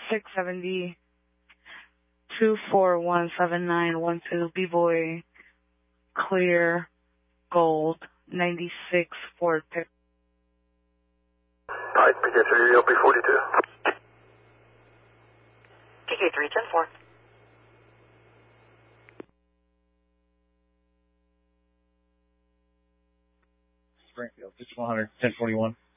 670 2417912 B-Boy Clear Gold 96 Ford Pick. Alright, PK3 LP42. PK3 10-4. Springfield 6100 1041.